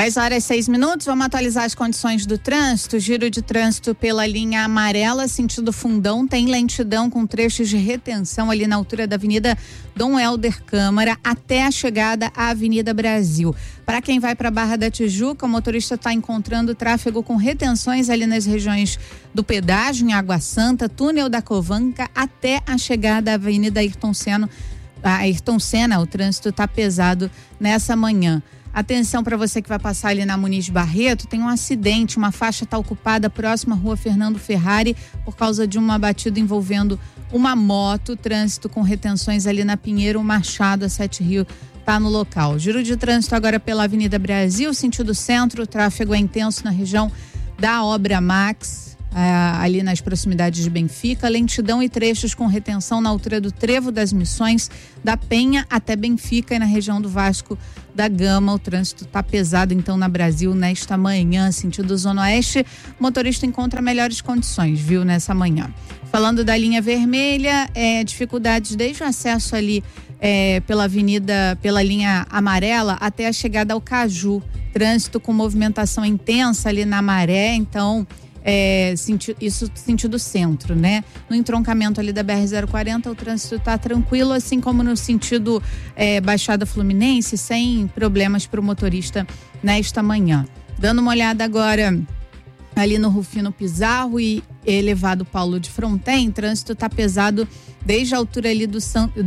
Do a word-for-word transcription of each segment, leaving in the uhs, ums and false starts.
dez horas e seis minutos, vamos atualizar as condições do trânsito. Giro de trânsito pela linha amarela, sentido Fundão, tem lentidão com trechos de retenção ali na altura da Avenida Dom Helder Câmara até a chegada à Avenida Brasil. Para quem vai para a Barra da Tijuca, o motorista está encontrando tráfego com retenções ali nas regiões do pedágio, em Água Santa, túnel da Covanca até a chegada à Avenida Ayrton Senna. A Ayrton Senna, o trânsito está pesado nessa manhã. Atenção para você que vai passar ali na Muniz Barreto, tem um acidente, uma faixa está ocupada próxima à Rua Fernando Ferrari por causa de uma batida envolvendo uma moto, trânsito com retenções ali na Pinheiro Machado, a Sete Rio, está no local. Giro de trânsito agora pela Avenida Brasil, sentido centro, o tráfego é intenso na região da Obra Max, Uh, ali nas proximidades de Benfica, lentidão e trechos com retenção na altura do Trevo das Missões, da Penha até Benfica e na região do Vasco da Gama. O trânsito está pesado então na Brasil nesta manhã, sentido Zona Oeste. O motorista encontra melhores condições, viu, nessa manhã. Falando da linha vermelha, é, dificuldades desde o acesso ali é, pela avenida, pela linha amarela até a chegada ao Caju. Trânsito com movimentação intensa ali na Maré, então É, senti, isso sentido centro, né? No entroncamento ali da B R zero quarenta, o trânsito está tranquilo, assim como no sentido é, Baixada Fluminense, sem problemas para o motorista nesta manhã. Dando uma olhada agora ali no Rufino Pizarro e elevado Paulo de Fronten, trânsito está pesado desde a altura ali do,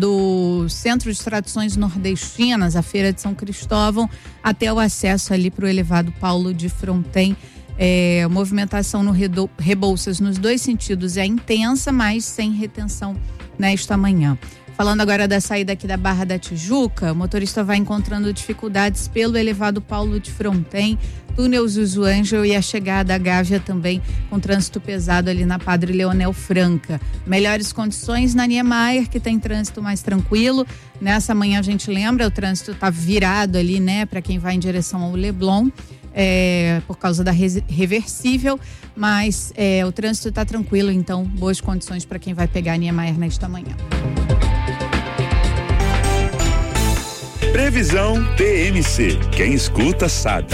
do Centro de Tradições Nordestinas, a Feira de São Cristóvão, até o acesso ali para o elevado Paulo de Fronten. É, a movimentação no Redo, Rebouças nos dois sentidos é intensa, mas sem retenção nesta manhã. Falando agora da saída aqui da Barra da Tijuca, o motorista vai encontrando dificuldades pelo elevado Paulo de Fronten, túnel Zuzu Ângel e a chegada à Gávea também com trânsito pesado ali na Padre Leonel Franca. Melhores condições na Niemeyer, que tem trânsito mais tranquilo. Nessa manhã a gente lembra, o trânsito está virado ali, né, para quem vai em direção ao Leblon. É, por causa da reversível, mas é, o trânsito está tranquilo, então boas condições para quem vai pegar a Niemeyer nesta manhã. Previsão T M C. Quem escuta sabe.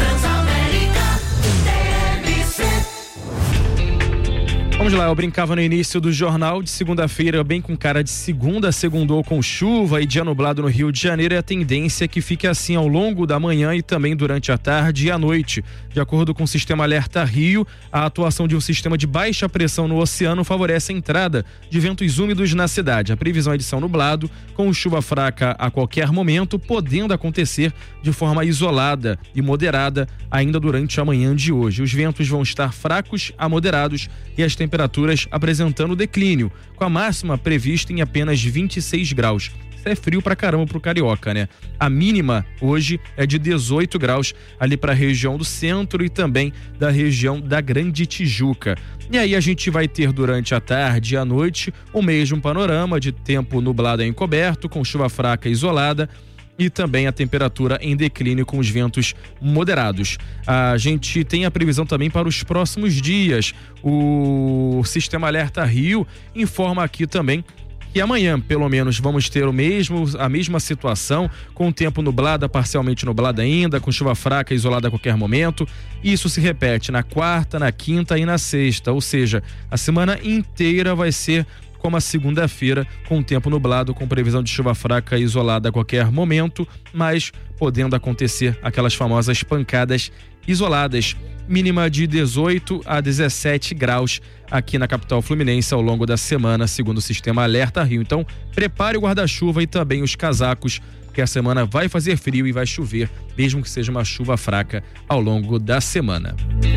Vamos lá, eu brincava no início do jornal de segunda-feira, bem com cara de segunda, segundou com chuva e dia nublado no Rio de Janeiro, e a tendência é que fique assim ao longo da manhã e também durante a tarde e a noite. De acordo com o Sistema Alerta Rio, a atuação de um sistema de baixa pressão no oceano favorece a entrada de ventos úmidos na cidade. A previsão é de céu nublado, com chuva fraca a qualquer momento, podendo acontecer de forma isolada e moderada ainda durante a manhã de hoje. Os ventos vão estar fracos a moderados e as temperaturas apresentando declínio, com a máxima prevista em apenas vinte e seis graus. Isso é frio pra caramba pro carioca, né? A mínima hoje é de dezoito graus ali pra região do centro e também da região da Grande Tijuca. E aí a gente vai ter durante a tarde e a noite o mesmo panorama de tempo nublado e encoberto, com chuva fraca e isolada, e também a temperatura em declínio com os ventos moderados. A gente tem a previsão também para os próximos dias. O Sistema Alerta Rio informa aqui também que amanhã, pelo menos, vamos ter o mesmo, a mesma situação, com o tempo nublado, parcialmente nublado ainda, com chuva fraca isolada a qualquer momento. Isso se repete na quarta, na quinta e na sexta, ou seja, a semana inteira vai ser como a segunda-feira, com o tempo nublado, com previsão de chuva fraca e isolada a qualquer momento, mas podendo acontecer aquelas famosas pancadas isoladas. Mínima de dezoito a dezessete graus aqui na capital fluminense ao longo da semana, segundo o Sistema Alerta Rio. Então, prepare o guarda-chuva e também os casacos, porque a semana vai fazer frio e vai chover, mesmo que seja uma chuva fraca ao longo da semana.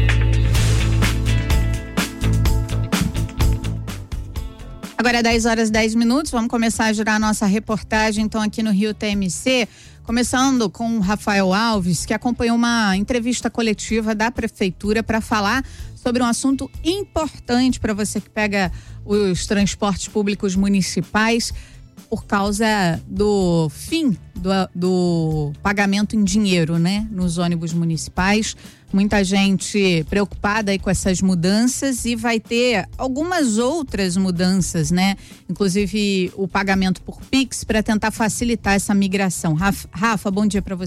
Agora é dez horas e dez minutos, vamos começar a girar a nossa reportagem então aqui no Rio T M C, começando com o Rafael Alves, que acompanhou uma entrevista coletiva da Prefeitura para falar sobre um assunto importante para você que pega os transportes públicos municipais, por causa do fim do, do pagamento em dinheiro, né, nos ônibus municipais. Muita gente preocupada aí com essas mudanças e vai ter algumas outras mudanças, né? Inclusive o pagamento por Pix para tentar facilitar essa migração. Rafa, Rafa, bom dia para você.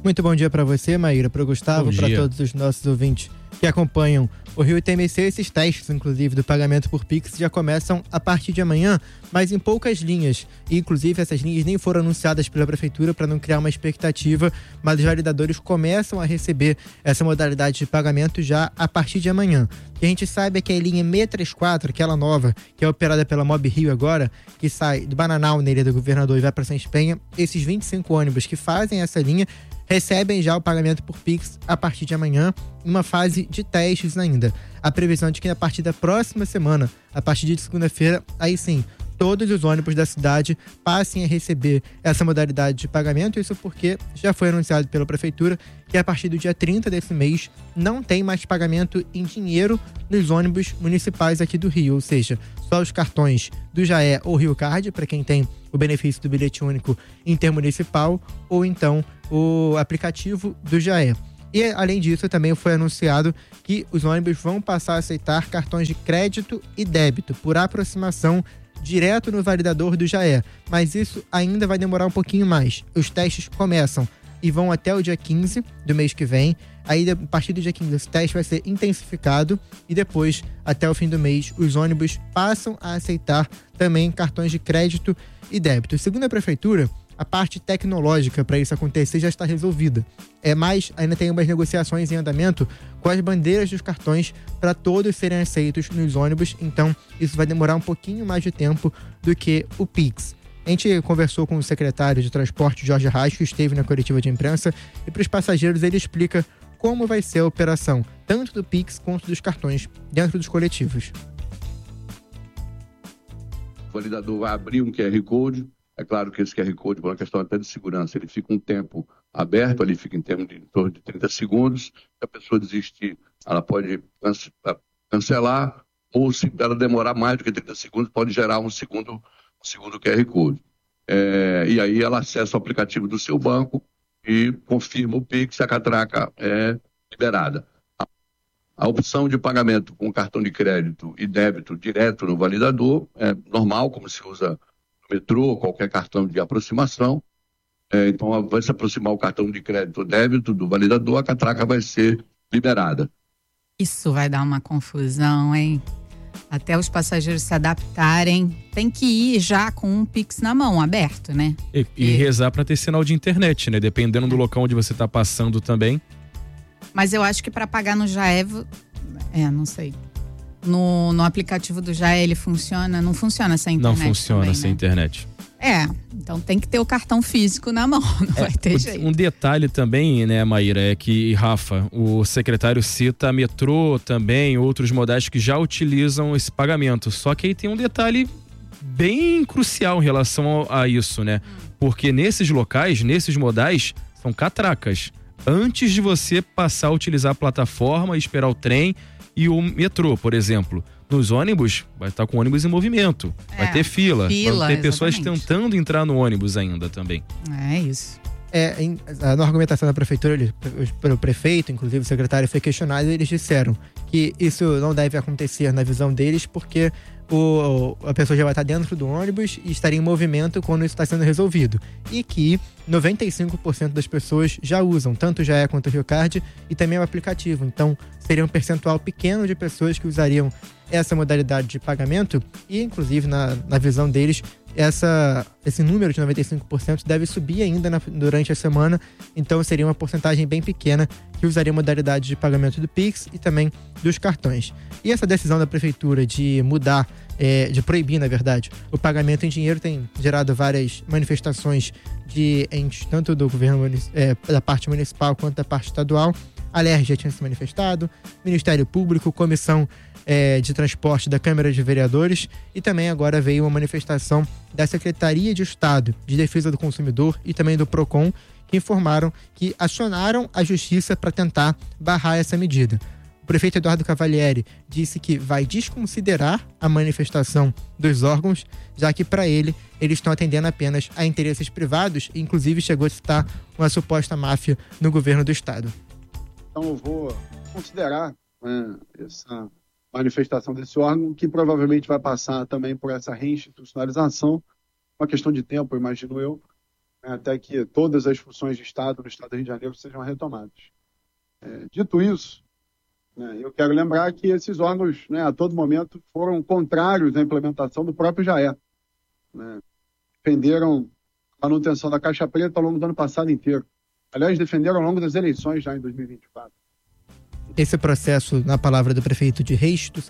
Muito bom dia para você, Maíra, para o Gustavo, para todos os nossos ouvintes que acompanham o Rio T M C. Esses testes, inclusive, do pagamento por Pix já começam a partir de amanhã, mas em poucas linhas. E, inclusive, essas linhas nem foram anunciadas pela Prefeitura para não criar uma expectativa, mas os validadores começam a receber essa modalidade de pagamento já a partir de amanhã. O que a gente sabe é que a linha seiscentos e trinta e quatro, aquela nova, que é operada pela Mob Rio agora, que sai do Bananal, na Ilha do Governador, e vai para Sães Penha, esses vinte e cinco ônibus que fazem essa linha recebem já o pagamento por Pix a partir de amanhã, em uma fase de testes ainda. A previsão é de que a partir da próxima semana, a partir de segunda-feira, aí sim, todos os ônibus da cidade passem a receber essa modalidade de pagamento. Isso porque já foi anunciado pela Prefeitura que a partir do dia trinta desse mês não tem mais pagamento em dinheiro nos ônibus municipais aqui do Rio, ou seja, só os cartões do Jaé ou Rio Card, para quem tem o benefício do bilhete único intermunicipal, ou então o aplicativo do Jaé. E, além disso, também foi anunciado que os ônibus vão passar a aceitar cartões de crédito e débito por aproximação direto no validador do Jaé. Mas isso ainda vai demorar um pouquinho mais. Os testes começam e vão até o dia quinze do mês que vem. Aí, a partir do dia quinze, esse teste vai ser intensificado e depois, até o fim do mês, os ônibus passam a aceitar também cartões de crédito e débito. Segundo a Prefeitura, a parte tecnológica para isso acontecer já está resolvida. É, mas ainda tem umas negociações em andamento com as bandeiras dos cartões para todos serem aceitos nos ônibus, então isso vai demorar um pouquinho mais de tempo do que o Pix. A gente conversou com o secretário de Transporte, Jorge Reis, que esteve na coletiva de imprensa, e para os passageiros ele explica como vai ser a operação, tanto do Pix quanto dos cartões, dentro dos coletivos. O validador vai abrir um Q R Code. É claro que esse Q R Code, por uma questão até de segurança, ele fica um tempo aberto, ali fica em termos de em torno de trinta segundos. Se a pessoa desistir, ela pode cancelar, ou se ela demorar mais do que trinta segundos, pode gerar um segundo, um segundo Q R Code. É, e aí ela acessa o aplicativo do seu banco e confirma o Pix, a catraca é liberada. A, a opção de pagamento com cartão de crédito e débito direto no validador é normal, como se usa metrô, qualquer cartão de aproximação. É, então, vai se aproximar o cartão de crédito ou débito do validador, a catraca vai ser liberada. Isso vai dar uma confusão, hein? Até os passageiros se adaptarem, tem que ir já com um Pix na mão, aberto, né? E, e rezar para ter sinal de internet, né? Dependendo do local onde você está passando também. Mas eu acho que para pagar no Jaé, é, não sei. No, no aplicativo do Jaé ele funciona, não funciona sem internet. Não funciona também, sem né? internet. É, então tem que ter o cartão físico na mão, não é, vai ter jeito. Um detalhe também, né, Maíra, é que, Rafa, o secretário cita a metrô também, outros modais que já utilizam esse pagamento. Só que aí tem um detalhe bem crucial em relação a isso, né? Porque nesses locais, nesses modais, são catracas. Antes de você passar a utilizar a plataforma, esperar o trem e o metrô, por exemplo. Nos ônibus, vai estar com o ônibus em movimento, é, vai ter fila, fila vai ter pessoas exatamente. tentando entrar no ônibus ainda também. É isso. É, em, na argumentação da prefeitura, ele, pelo prefeito, inclusive o secretário foi questionado, eles disseram que isso não deve acontecer na visão deles, porque o, a pessoa já vai estar dentro do ônibus e estaria em movimento quando isso está sendo resolvido. E que noventa e cinco por cento das pessoas já usam, tanto o Jaé quanto o Rio Card, e também o aplicativo. Então, seria um percentual pequeno de pessoas que usariam essa modalidade de pagamento e, inclusive, na, na visão deles, essa, esse número de noventa e cinco por cento deve subir ainda na, durante a semana, então seria uma porcentagem bem pequena que usaria a modalidade de pagamento do Pix e também dos cartões. E essa decisão da prefeitura de mudar, é, de proibir, na verdade, o pagamento em dinheiro tem gerado várias manifestações de entes, tanto do governo, é, da parte municipal quanto da parte estadual. A L E R já tinha se manifestado, Ministério Público, Comissão é, de Transporte da Câmara de Vereadores, e também agora veio uma manifestação da Secretaria de Estado de Defesa do Consumidor e também do PROCON, que informaram que acionaram a Justiça para tentar barrar essa medida. O prefeito Eduardo Cavalieri disse que vai desconsiderar a manifestação dos órgãos, já que, para ele, eles estão atendendo apenas a interesses privados, e inclusive chegou a citar uma suposta máfia no governo do estado. Então eu vou considerar, né, essa manifestação desse órgão, que provavelmente vai passar também por essa reinstitucionalização, uma questão de tempo, imagino eu, né, até que todas as funções de Estado no Estado do Rio de Janeiro sejam retomadas. É, dito isso, né, eu quero lembrar que esses órgãos, né, a todo momento, foram contrários à implementação do próprio J A E. Né, defenderam a manutenção da caixa preta ao longo do ano passado inteiro. Aliás, defenderam ao longo das eleições já em dois mil e vinte e quatro. Esse processo, na palavra do prefeito, de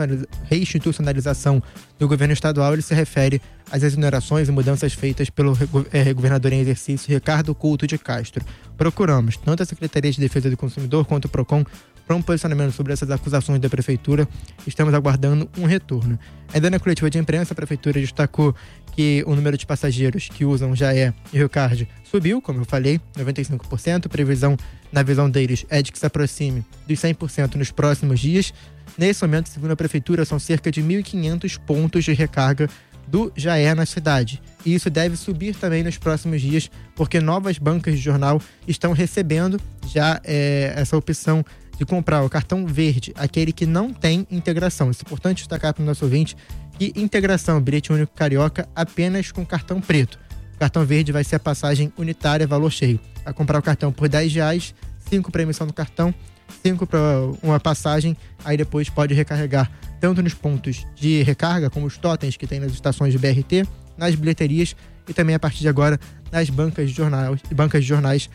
restitucionalização do governo estadual, ele se refere às exonerações e mudanças feitas pelo é, governador em exercício Ricardo Couto de Castro. Procuramos tanto a Secretaria de Defesa do Consumidor quanto o PROCON para um posicionamento sobre essas acusações da prefeitura. Estamos aguardando um retorno. Ainda na coletiva de imprensa, a prefeitura destacou que o número de passageiros que usam J A E e RioCard subiu, como eu falei, noventa e cinco por cento. A previsão, na visão deles, é de que se aproxime dos cem por cento nos próximos dias. Nesse momento, segundo a prefeitura, são cerca de mil e quinhentos pontos de recarga do J A E na cidade. E isso deve subir também nos próximos dias, porque novas bancas de jornal estão recebendo já é, essa opção de comprar o cartão verde, aquele que não tem integração. Isso é importante destacar para o nosso ouvinte que integração, bilhete único carioca, apenas com cartão preto. O cartão verde vai ser a passagem unitária, valor cheio. Vai comprar o cartão por dez reais, cinco para emissão do cartão, cinco para uma passagem, aí depois pode recarregar tanto nos pontos de recarga, como os totens que tem nas estações de B R T, nas bilheterias e também a partir de agora nas bancas de jornais. Bancas de jornais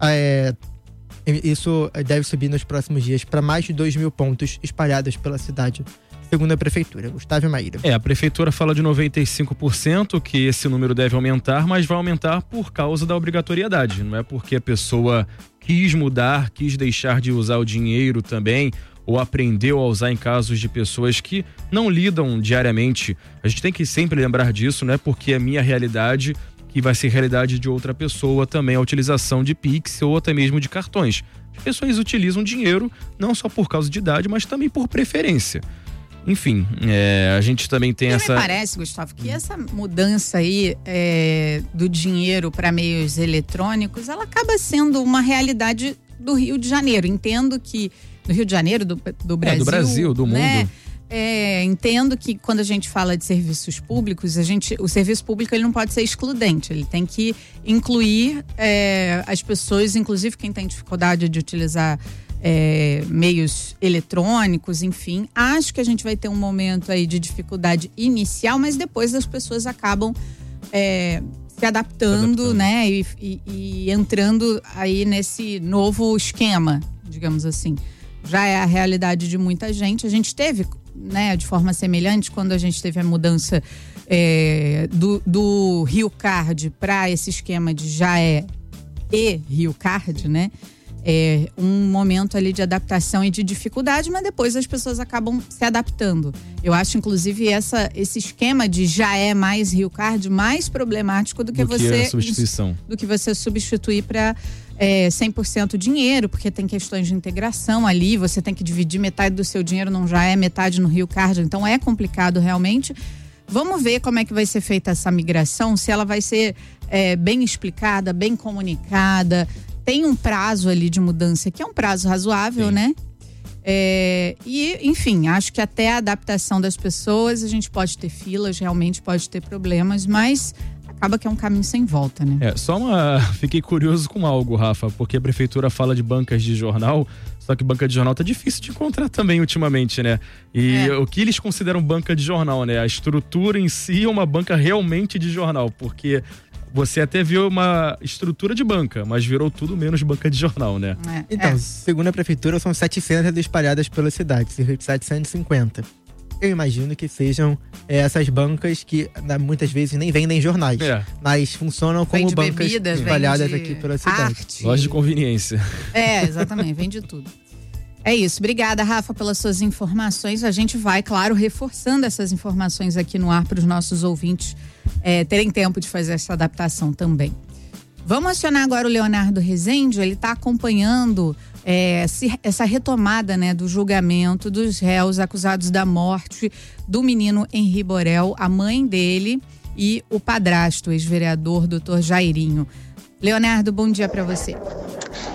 é, isso deve subir nos próximos dias para mais de dois mil pontos espalhados pela cidade, segundo a prefeitura. Gustavo Maíra. É, a prefeitura fala de noventa e cinco por cento que esse número deve aumentar, mas vai aumentar por causa da obrigatoriedade. Não é porque a pessoa quis mudar, quis deixar de usar o dinheiro também, ou aprendeu a usar em casos de pessoas que não lidam diariamente. A gente tem que sempre lembrar disso, não é porque é minha realidade que vai ser realidade de outra pessoa também a utilização de Pix ou até mesmo de cartões. As pessoas utilizam dinheiro não só por causa de idade, mas também por preferência. Enfim, é, a gente também tem e essa... Me parece, Gustavo, que essa mudança aí é, do dinheiro para meios eletrônicos, ela acaba sendo uma realidade do Rio de Janeiro. Entendo que do Rio de Janeiro, do, do Brasil... É, do Brasil, do né? mundo. É, entendo que quando a gente fala de serviços públicos, a gente, o serviço público ele não pode ser excludente, ele tem que incluir é, as pessoas, inclusive quem tem dificuldade de utilizar é, meios eletrônicos, enfim. Acho que a gente vai ter um momento aí de dificuldade inicial, mas depois as pessoas acabam é, se, adaptando, se adaptando, né? E, e, e entrando aí nesse novo esquema, digamos assim. Já é a realidade de muita gente. A gente teve, né, de forma semelhante, quando a gente teve a mudança é, do, do RioCard para esse esquema de J A E e RioCard, né? É um momento ali de adaptação e de dificuldade, mas depois as pessoas acabam se adaptando. Eu acho, inclusive, essa, esse esquema de J A E mais RioCard mais problemático do que, do que você... a substituição. Do que você substituir para... É, cem por cento dinheiro, porque tem questões de integração ali, você tem que dividir metade do seu dinheiro não já é metade no RioCard, então é complicado realmente. Vamos ver como é que vai ser feita essa migração, se ela vai ser é, bem explicada, bem comunicada. Tem um prazo ali de mudança que é um prazo razoável, Sim. né? É, e, enfim, acho que até a adaptação das pessoas, a gente pode ter filas, realmente pode ter problemas, mas acaba que é um caminho sem volta, né? É, só uma... Fiquei curioso com algo, Rafa, porque a prefeitura fala de bancas de jornal, só que banca de jornal tá difícil de encontrar também ultimamente, né? E é. o que eles consideram banca de jornal, né? A estrutura em si é uma banca realmente de jornal, porque você até viu uma estrutura de banca, mas virou tudo menos banca de jornal, né? É. Então, é. segundo a prefeitura, são setecentas espalhadas pela cidade, cerca de setecentos e cinquenta. Eu imagino que sejam é, essas bancas que muitas vezes nem vendem jornais, é. mas funcionam como vende bancas bebidas, espalhadas aqui pela cidade. Arte. Loja de conveniência. É, exatamente, vende tudo. É isso, obrigada, Rafa, pelas suas informações. A gente vai, claro, reforçando essas informações aqui no ar para os nossos ouvintes é, terem tempo de fazer essa adaptação também. Vamos acionar agora o Leonardo Rezende, ele está acompanhando é, essa retomada, né, do julgamento dos réus acusados da morte do menino Henri Borel, a mãe dele e o padrasto, ex-vereador doutor Jairinho. Leonardo, bom dia para você.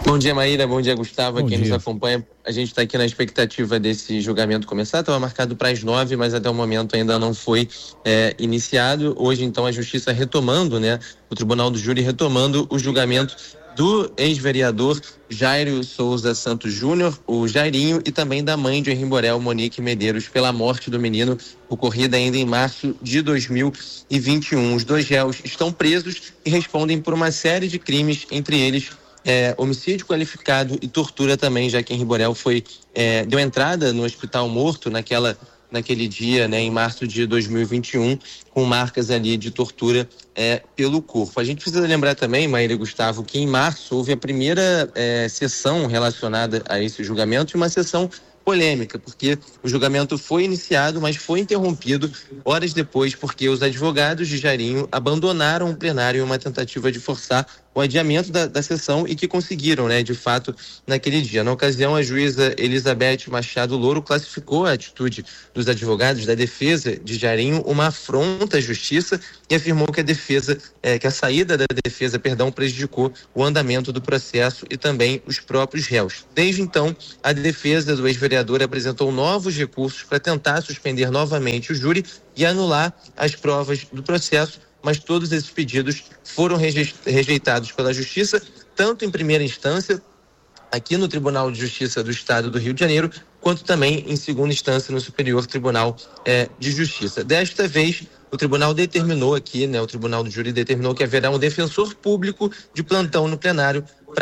Bom dia, Maíra. Bom dia, Gustavo. Bom Quem dia. nos acompanha, a gente está aqui na expectativa desse julgamento começar. Estava marcado para as nove, mas até o momento ainda não foi é, iniciado. Hoje, então, a Justiça retomando, né? O Tribunal do Júri retomando o julgamento do ex-vereador Jairo Souza Santos Júnior, o Jairinho, e também da mãe de Henri Borel, Monique Medeiros, pela morte do menino, ocorrida ainda em março de dois mil e vinte e um. Os dois réus estão presos e respondem por uma série de crimes, entre eles É, homicídio qualificado e tortura também, já que Henri Borel foi, é, deu entrada no hospital morto naquela, naquele dia, né, em março de dois mil e vinte e um, com marcas ali de tortura é, pelo corpo. A gente precisa lembrar também, Maíra e Gustavo, que em março houve a primeira é, sessão relacionada a esse julgamento, e uma sessão polêmica, porque o julgamento foi iniciado, mas foi interrompido horas depois, porque os advogados de Jairinho abandonaram o plenário em uma tentativa de forçar o adiamento da, da sessão, e que conseguiram, né, de fato, naquele dia. Na ocasião, a juíza Elizabeth Machado Louro classificou a atitude dos advogados da defesa de Jairinho uma afronta à justiça e afirmou que a defesa, eh, que a saída da defesa, perdão, prejudicou o andamento do processo e também os próprios réus. Desde então, a defesa do ex-vereador apresentou novos recursos para tentar suspender novamente o júri e anular as provas do processo, mas todos esses pedidos foram rejeitados pela Justiça, tanto em primeira instância, aqui no Tribunal de Justiça do Estado do Rio de Janeiro, quanto também em segunda instância no Superior Tribunal eh, de Justiça. Desta vez, o tribunal determinou aqui, né, o Tribunal do Júri determinou que haverá um defensor público de plantão no plenário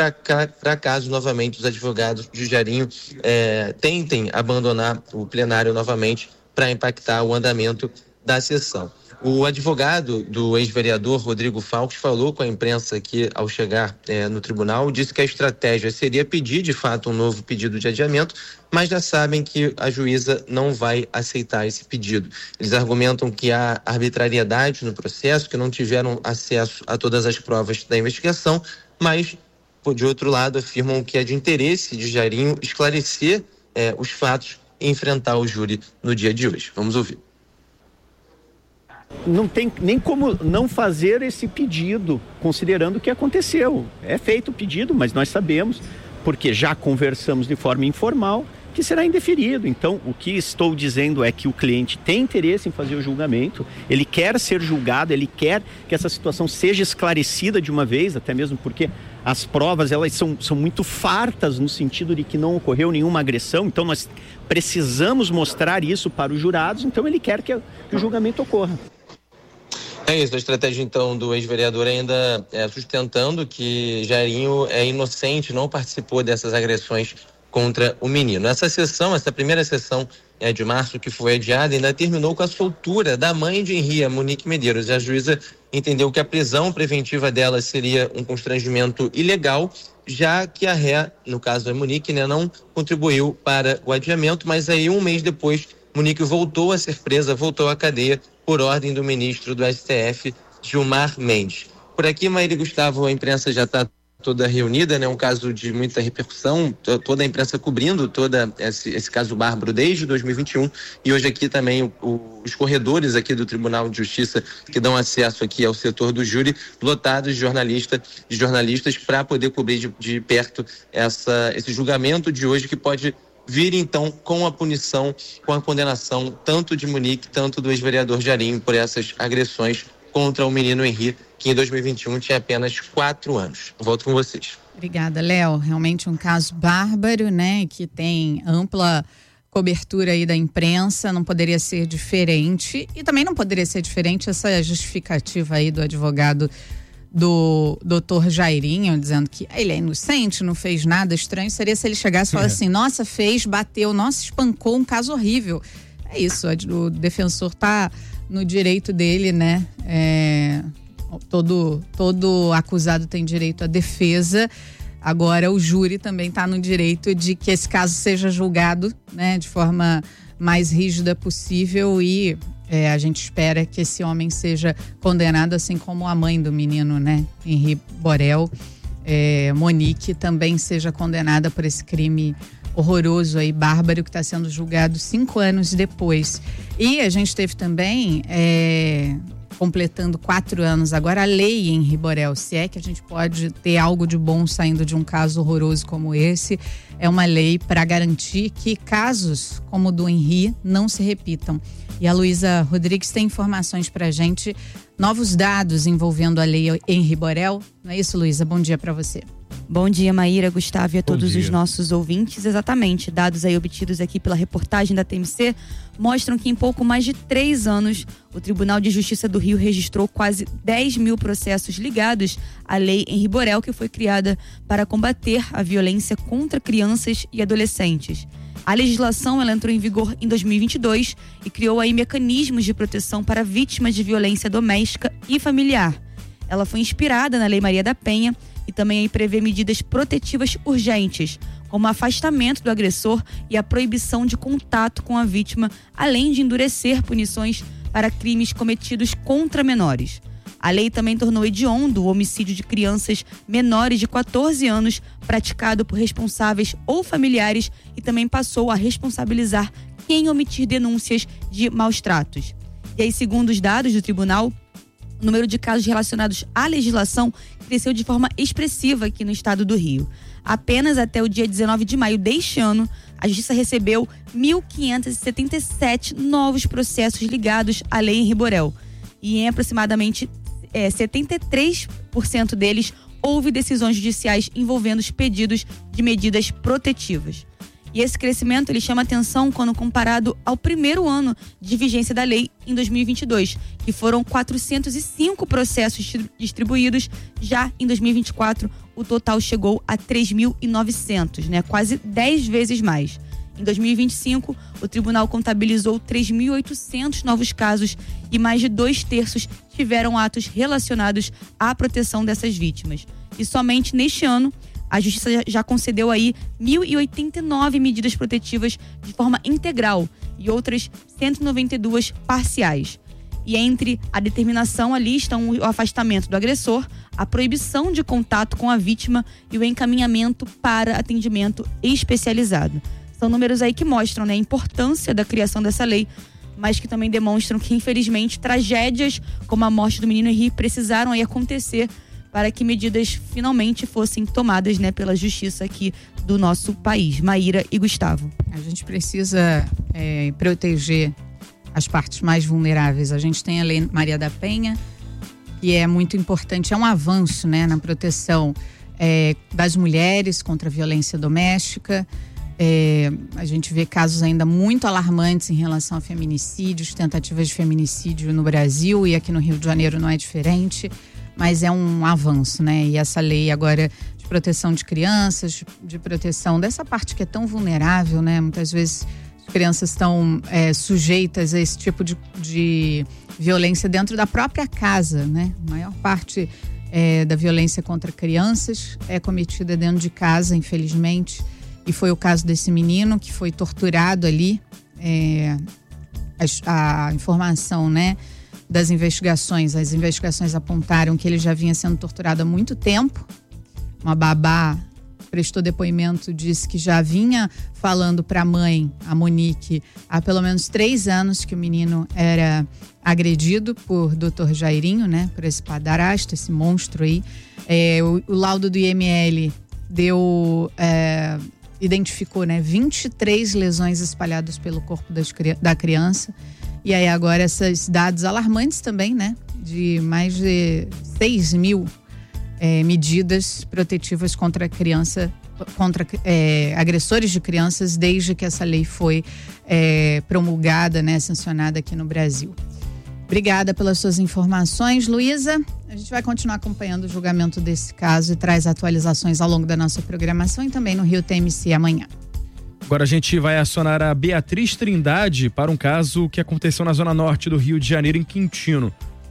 para caso novamente os advogados de Jairinho eh, tentem abandonar o plenário novamente para impactar o andamento da sessão. O advogado do ex-vereador Rodrigo Falques falou com a imprensa aqui ao chegar eh, no tribunal, disse que a estratégia seria pedir de fato um novo pedido de adiamento, mas já sabem que a juíza não vai aceitar esse pedido. Eles argumentam que há arbitrariedade no processo, que não tiveram acesso a todas as provas da investigação, mas, de outro lado, afirmam que é de interesse de Jairinho esclarecer eh, os fatos e enfrentar o júri no dia de hoje. Vamos ouvir. Não tem nem como não fazer esse pedido, considerando o que aconteceu. É feito o pedido, mas nós sabemos, porque já conversamos de forma informal, que será indeferido. Então, o que estou dizendo é que o cliente tem interesse em fazer o julgamento, ele quer ser julgado, ele quer que essa situação seja esclarecida de uma vez, até mesmo porque as provas, elas são, são muito fartas no sentido de que não ocorreu nenhuma agressão, então nós precisamos mostrar isso para os jurados, então ele quer que, que o julgamento ocorra. É isso, a estratégia então do ex-vereador ainda é, sustentando que Jairinho é inocente, não participou dessas agressões contra o menino. Essa sessão, essa primeira sessão é, de março que foi adiada, ainda terminou com a soltura da mãe de Henri, a Monique Medeiros. A juíza entendeu que a prisão preventiva dela seria um constrangimento ilegal, já que a ré, no caso da Monique, né, não contribuiu para o adiamento, mas aí um mês depois, Monique voltou a ser presa, voltou à cadeia por ordem do ministro do S T F, Gilmar Mendes. Por aqui, Maíra e Gustavo, a imprensa já está toda reunida, né? Um caso de muita repercussão, toda a imprensa cobrindo todo esse, esse caso bárbaro desde dois mil e vinte e um, e hoje aqui também o, o, os corredores aqui do Tribunal de Justiça que dão acesso aqui ao setor do júri, lotados de, jornalista, de jornalistas para poder cobrir de, de perto essa, esse julgamento de hoje, que pode vir então com a punição, com a condenação tanto de Monique, tanto do ex-vereador Jairinho por essas agressões contra o menino Henri, que em dois mil e vinte e um tinha apenas quatro anos. Volto com vocês. Obrigada, Léo. Realmente um caso bárbaro, né? Que tem ampla cobertura aí da imprensa, não poderia ser diferente. E também não poderia ser diferente essa justificativa aí do advogado do doutor Jairinho, dizendo que ele é inocente, não fez nada. Estranho seria se ele chegasse e falasse assim, nossa, fez, bateu, nossa, espancou, um caso horrível. É isso, o defensor tá no direito dele, né? É, todo, todo acusado tem direito à defesa. Agora o júri também está no direito de que esse caso seja julgado, né, de forma mais rígida possível, e é, a gente espera que esse homem seja condenado, assim como a mãe do menino, né, Henri Borel, é, Monique, também seja condenada por esse crime horroroso aí, bárbaro, que está sendo julgado cinco anos depois. E a gente teve também é, completando quatro anos agora, a lei Henri Borel, se é que a gente pode ter algo de bom saindo de um caso horroroso como esse, é uma lei para garantir que casos como o do Henri não se repitam. E a Luísa Rodrigues tem informações para a gente, novos dados envolvendo a lei Henri Borel. Não é isso, Luísa? Bom dia para você. Bom dia, Maíra, Gustavo e a todos os nossos ouvintes. Exatamente, dados aí obtidos aqui pela reportagem da T M C mostram que em pouco mais de três anos o Tribunal de Justiça do Rio registrou quase dez mil processos ligados à lei Henri Borel, que foi criada para combater a violência contra crianças e adolescentes. A legislação ela entrou em vigor em dois mil e vinte e dois e criou aí mecanismos de proteção para vítimas de violência doméstica e familiar. Ela foi inspirada na Lei Maria da Penha e também aí prevê medidas protetivas urgentes, como afastamento do agressor e a proibição de contato com a vítima, além de endurecer punições para crimes cometidos contra menores. A lei também tornou hediondo o homicídio de crianças menores de quatorze anos praticado por responsáveis ou familiares e também passou a responsabilizar quem omitir denúncias de maus tratos. E aí, segundo os dados do tribunal, o número de casos relacionados à legislação cresceu de forma expressiva aqui no estado do Rio. Apenas até o dia dezenove de maio deste ano, a Justiça recebeu mil quinhentos e setenta e sete novos processos ligados à lei Henri Borel. E em aproximadamente é, setenta e três por cento deles houve decisões judiciais envolvendo os pedidos de medidas protetivas. E esse crescimento ele chama atenção quando comparado ao primeiro ano de vigência da lei em dois mil e vinte e dois, que foram quatrocentos e cinco processos distribuídos. Já em dois mil e vinte e quatro, o total chegou a três mil e novecentos, né? Quase dez vezes mais. Em dois mil e vinte e cinco, o tribunal contabilizou três mil e oitocentos novos casos e mais de dois terços tiveram atos relacionados à proteção dessas vítimas. E somente neste ano, a Justiça já concedeu aí mil e oitenta e nove medidas protetivas de forma integral e outras cento e noventa e duas parciais. E entre a determinação ali estão o afastamento do agressor, a proibição de contato com a vítima e o encaminhamento para atendimento especializado. São números aí que mostram, né, a importância da criação dessa lei, mas que também demonstram que, infelizmente, tragédias como a morte do menino Henri precisaram aí acontecer para que medidas finalmente fossem tomadas, né, pela justiça aqui do nosso país. Maíra e Gustavo. A gente precisa é, proteger as partes mais vulneráveis. A gente tem a Lei Maria da Penha, que é muito importante, é um avanço, né, na proteção é, das mulheres contra a violência doméstica. É, a gente vê casos ainda muito alarmantes em relação a feminicídios, tentativas de feminicídio no Brasil, e aqui no Rio de Janeiro não é diferente. Mas é um avanço, né? E essa lei agora de proteção de crianças, de proteção dessa parte que é tão vulnerável, né? Muitas vezes as crianças estão é, sujeitas a esse tipo de, de violência dentro da própria casa, né? A maior parte é, da violência contra crianças é cometida dentro de casa, infelizmente. E foi o caso desse menino que foi torturado ali. É, a, a informação, né, das investigações, as investigações apontaram que ele já vinha sendo torturado há muito tempo. Uma babá prestou depoimento, disse que já vinha falando para a mãe, a Monique, há pelo menos três anos que o menino era agredido por doutor Jairinho, né, por esse padrasto, esse monstro aí. É, o, o laudo do I M L deu, é, identificou, né, vinte e três lesões espalhadas pelo corpo das, da criança. E aí agora esses dados alarmantes também, né? De mais de seis mil é, medidas protetivas contra a criança, contra é, agressores de crianças, desde que essa lei foi é, promulgada, né? Sancionada aqui no Brasil. Obrigada pelas suas informações, Luísa. A gente vai continuar acompanhando o julgamento desse caso e traz atualizações ao longo da nossa programação e também no Rio T M C amanhã. Agora a gente vai acionar a Beatriz Trindade para um caso que aconteceu na zona norte do Rio de Janeiro, em Quintino.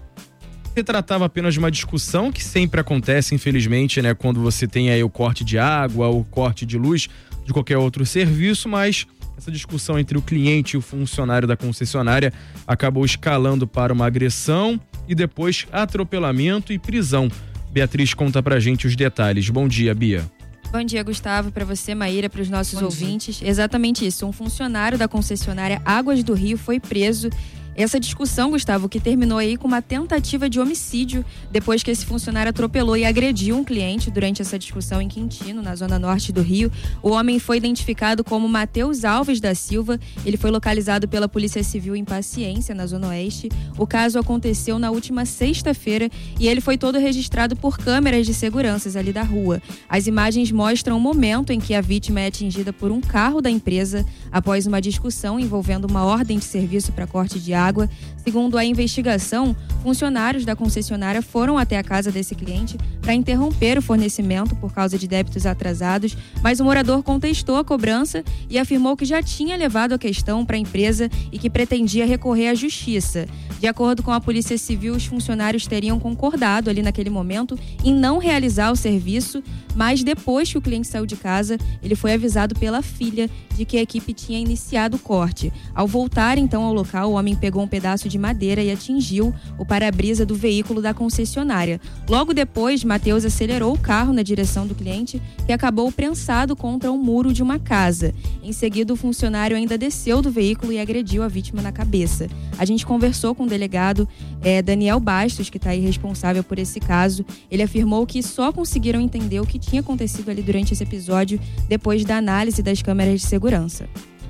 Se tratava apenas de uma discussão que sempre acontece, infelizmente, né, quando você tem aí o corte de água, o corte de luz, de qualquer outro serviço, mas essa discussão entre o cliente e o funcionário da concessionária acabou escalando para uma agressão e depois atropelamento e prisão. Beatriz conta pra gente os detalhes. Bom dia, Bia. Bom dia, Gustavo, para você, Maíra, para os nossos Bom ouvintes. Dia. Exatamente isso, um funcionário da concessionária Águas do Rio foi preso Essa discussão, Gustavo, que terminou aí com uma tentativa de homicídio depois que esse funcionário atropelou e agrediu um cliente durante essa discussão em Quintino, na zona norte do Rio. O homem foi identificado como Matheus Alves da Silva. Ele foi localizado pela Polícia Civil em Paciência, na zona oeste. O caso aconteceu na última sexta-feira e ele foi todo registrado por câmeras de segurança ali da rua. As imagens mostram o momento em que a vítima é atingida por um carro da empresa após uma discussão envolvendo uma ordem de serviço para corte de água. Água. Segundo a investigação, funcionários da concessionária foram até a casa desse cliente para interromper o fornecimento por causa de débitos atrasados, mas o morador contestou a cobrança e afirmou que já tinha levado a questão para a empresa e que pretendia recorrer à justiça. De acordo com a Polícia Civil, os funcionários teriam concordado ali naquele momento em não realizar o serviço, mas depois que o cliente saiu de casa, ele foi avisado pela filha de que a equipe tinha iniciado o corte. Ao voltar então ao local, o homem pegou um pedaço de madeira e atingiu o para-brisa do veículo da concessionária. Logo depois, Matheus acelerou o carro na direção do cliente, que acabou prensado contra um muro de uma casa. Em seguida, o funcionário ainda desceu do veículo e agrediu a vítima na cabeça. A gente conversou com o delegado eh, Daniel Bastos, que está aí responsável por esse caso. Ele afirmou que só conseguiram entender o que tinha acontecido ali durante esse episódio depois da análise das câmeras de segurança.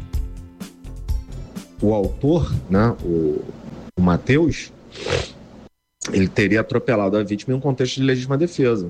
O autor, né, o, o Matheus, ele teria atropelado a vítima em um contexto de legítima defesa.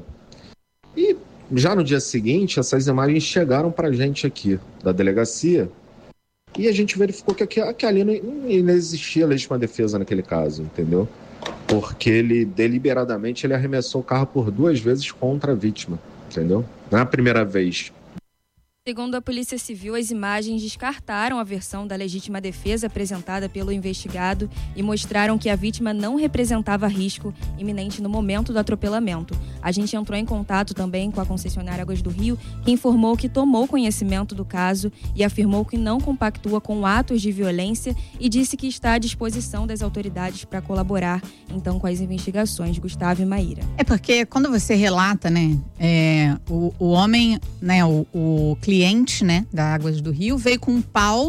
E já no dia seguinte, essas imagens chegaram pra gente aqui, da delegacia, e a gente verificou que, aqui, que ali não, não existia legítima defesa naquele caso, entendeu? Porque ele, deliberadamente, ele arremessou o carro por duas vezes contra a vítima, entendeu? Na primeira vez... Segundo a Polícia Civil, as imagens descartaram a versão da legítima defesa apresentada pelo investigado e mostraram que a vítima não representava risco iminente no momento do atropelamento. A gente entrou em contato também com a concessionária Águas do Rio, que informou que tomou conhecimento do caso e afirmou que não compactua com atos de violência e disse que está à disposição das autoridades para colaborar, então, com as investigações. Gustavo e Maíra. É porque quando você relata, né, é, o, o homem, né, o, o cliente cliente, né, da Águas do Rio, veio com um pau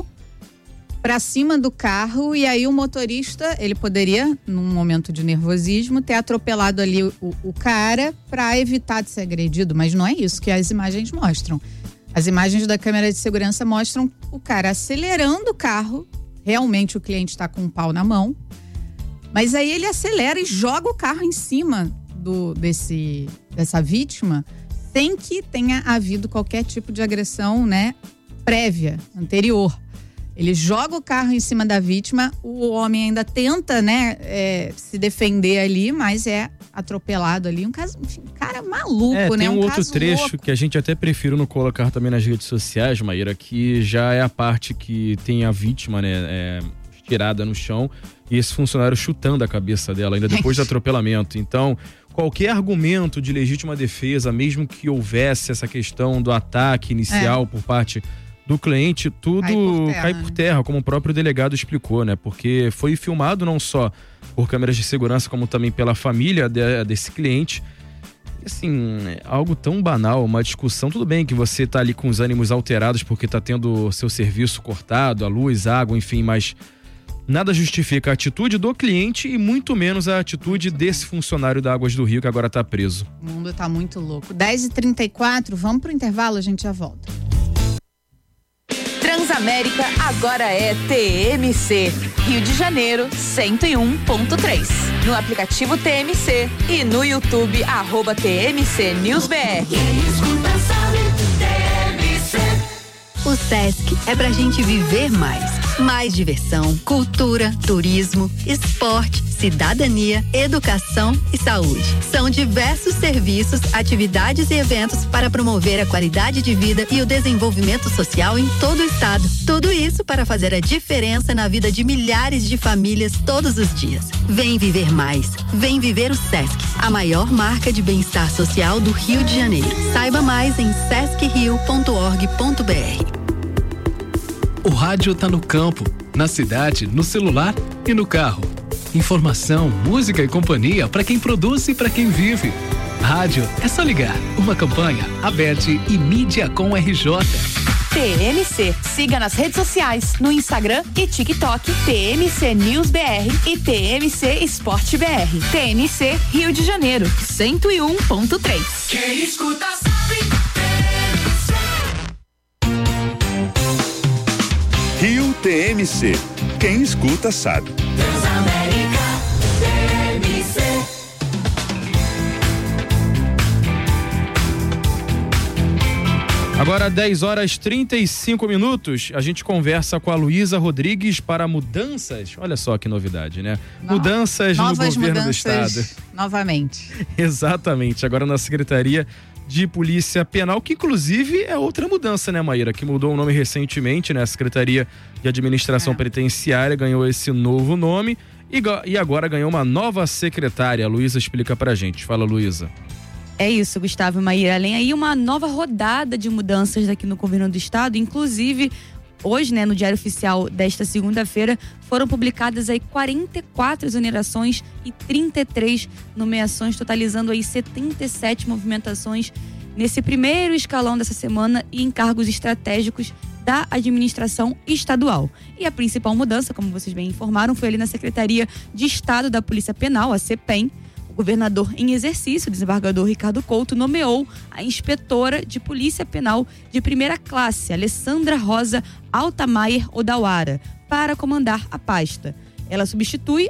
pra cima do carro e aí o motorista, ele poderia, num momento de nervosismo, ter atropelado ali o, o cara pra evitar de ser agredido, mas não é isso que as imagens mostram. As imagens da câmera de segurança mostram o cara acelerando o carro, realmente o cliente tá com um pau na mão, mas aí ele acelera e joga o carro em cima do, desse, dessa vítima, sem que tenha havido qualquer tipo de agressão, né, prévia, anterior. Ele joga o carro em cima da vítima, o homem ainda tenta, né, é, se defender ali, mas é atropelado ali. Um caso, enfim, cara maluco, é, né? Tem um, um outro trecho louco. Que a gente até prefiro não colocar também nas redes sociais, Maíra, que já é a parte que tem a vítima, né, é, tirada no chão e esse funcionário chutando a cabeça dela ainda depois do atropelamento. Então, qualquer argumento de legítima defesa, mesmo que houvesse essa questão do ataque inicial é. por parte do cliente, tudo cai por, terra, cai por terra, como o próprio delegado explicou, né? Porque foi filmado não só por câmeras de segurança, como também pela família de, desse cliente. E, assim, é algo tão banal, uma discussão, tudo bem que você tá ali com os ânimos alterados porque tá tendo seu serviço cortado, a luz, a água, enfim, mas nada justifica a atitude do cliente e muito menos a atitude desse funcionário da Águas do Rio que agora tá preso. O mundo tá muito louco. dez e trinta e quatro, vamos pro intervalo, a gente já volta. Transamérica agora é T M C, Rio de Janeiro cento e um ponto três. No aplicativo T M C e no YouTube, arroba T M C News B R. O Sesc é pra gente viver mais. Mais diversão, cultura, turismo, esporte, cidadania, educação e saúde. São diversos serviços, atividades e eventos para promover a qualidade de vida e o desenvolvimento social em todo o estado. Tudo isso para fazer a diferença na vida de milhares de famílias todos os dias. Vem viver mais. Vem viver o Sesc, a maior marca de bem-estar social do Rio de Janeiro. Saiba mais em sesc rio ponto org ponto b r. O rádio tá no campo, na cidade, no celular e no carro. Informação, música e companhia para quem produz e para quem vive. Rádio é só ligar. Uma campanha, Aberte e Mídia com R J. T M C. Siga nas redes sociais, no Instagram e TikTok, T M C News B R e T M C Esporte B R. T M C Rio de Janeiro, cento e um ponto três. Quem escuta sabe. Rio T M C. Quem escuta sabe. Transamérica T M C. Agora dez horas e trinta e cinco minutos, a gente conversa com a Luísa Rodrigues para mudanças. Olha só que novidade, né? No, mudanças no governo do estado. Novamente. Exatamente, agora na Secretaria de Polícia Penal, que inclusive é outra mudança, né, Maíra? Que mudou o nome recentemente, né? A Secretaria de Administração é. Penitenciária ganhou esse novo nome e, e agora ganhou uma nova secretária. A Luísa explica pra gente. Fala, Luísa. É isso, Gustavo e Maíra. Além aí, uma nova rodada de mudanças aqui no governo do estado. Inclusive, hoje, né, no Diário Oficial desta segunda-feira, foram publicadas aí quarenta e quatro exonerações e trinta e três nomeações, totalizando aí setenta e sete movimentações nesse primeiro escalão dessa semana e em cargos estratégicos da administração estadual. E a principal mudança, como vocês bem informaram, foi ali na Secretaria de Estado da Polícia Penal, a CEPEM. O governador em exercício, o desembargador Ricardo Couto, nomeou a inspetora de Polícia Penal de primeira classe, Alessandra Rosa Altamayer Odawara, para comandar a pasta. Ela substitui